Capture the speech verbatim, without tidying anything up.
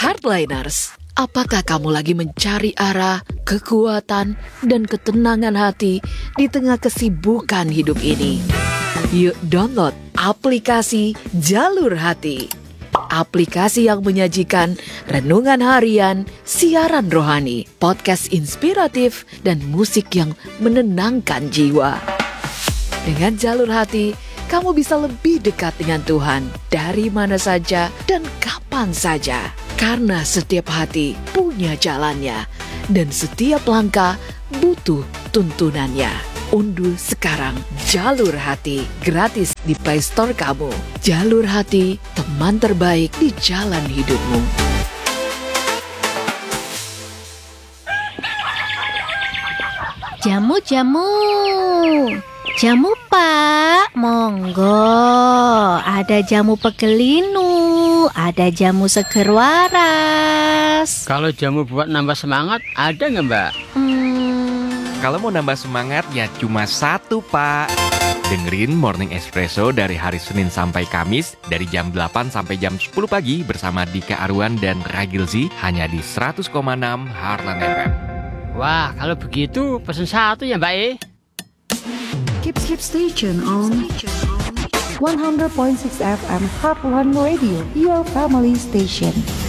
Heartliners, apakah kamu lagi mencari arah, kekuatan, dan ketenangan hati di tengah kesibukan hidup ini? Yuk download aplikasi Jalur Hati. Aplikasi yang menyajikan renungan harian, siaran rohani, podcast inspiratif, dan musik yang menenangkan jiwa. Dengan Jalur Hati, kamu bisa lebih dekat dengan Tuhan dari mana saja dan kapan saja. Karena setiap hati punya jalannya dan setiap langkah butuh tuntunannya. Unduh sekarang Jalur Hati gratis di Play Store kamu. Jalur Hati, teman terbaik di jalan hidupmu. Jamu-jamu, jamu Pak, monggo. Ada jamu pegelinu, ada jamu seger waras. Kalau jamu buat nambah semangat, ada nggak Mbak? Hmm. Kalau mau nambah semangat ya cuma satu Pak. Dengerin Morning Espresso dari hari Senin sampai Kamis dari jam delapan sampai jam sepuluh pagi bersama Dika Arwan dan Ragilzi hanya di seratus koma enam Heartland F M. Wah, kalau begitu pesen satu ya Mbak E. Keep keep station on one hundred point six F M Heartland Radio, your family station.